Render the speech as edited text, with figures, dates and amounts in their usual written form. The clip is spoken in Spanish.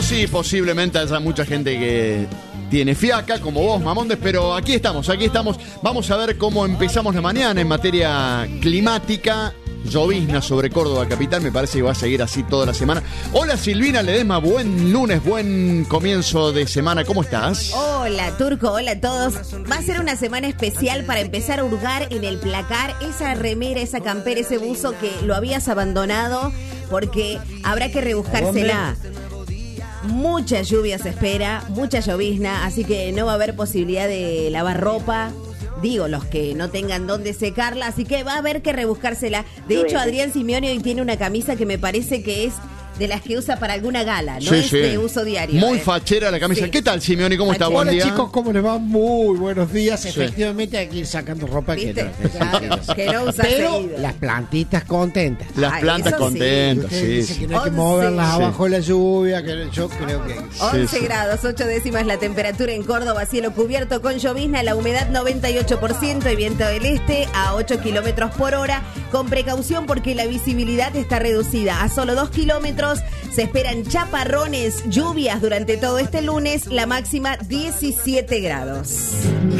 sí, posiblemente haya mucha gente que tiene fiaca, como vos, Mamondes, pero aquí estamos. Vamos a ver cómo empezamos la mañana en materia climática. Llovizna sobre Córdoba capital, me parece que va a seguir así toda la semana. Hola Silvina Ledesma, buen lunes, buen comienzo de semana, ¿cómo estás? Hola Turco, hola a todos. Va a ser una semana especial para empezar a hurgar en el placar esa remera, esa campera, ese buzo que lo habías abandonado, porque habrá que rebuscársela. Mucha lluvia se espera, mucha llovizna, así que no va a haber posibilidad de lavar ropa. Digo, los que no tengan dónde secarla, así que va a haber que rebuscársela. De hecho, Adrián Simeone hoy tiene una camisa que me parece que es de las que usa para alguna gala, no es de uso diario. Muy fachera la camisa. Sí. ¿Qué tal, Simeone? ¿Cómo está? Buen día. Hola chicos, ¿cómo les va? Muy buenos días. Sí. Efectivamente hay que ir sacando ropa que no usa pero seguido. Las plantitas contentas. Las plantas contentas, sí. Dice que no hay que moverlas abajo de la lluvia, que yo creo que... 11 grados, 8 décimas la temperatura en Córdoba, cielo cubierto con llovizna, la humedad 98% y viento del este a 8 kilómetros por hora. Con precaución porque la visibilidad está reducida a solo 2 kilómetros. Se esperan chaparrones, lluvias durante todo este lunes, la máxima 17 grados.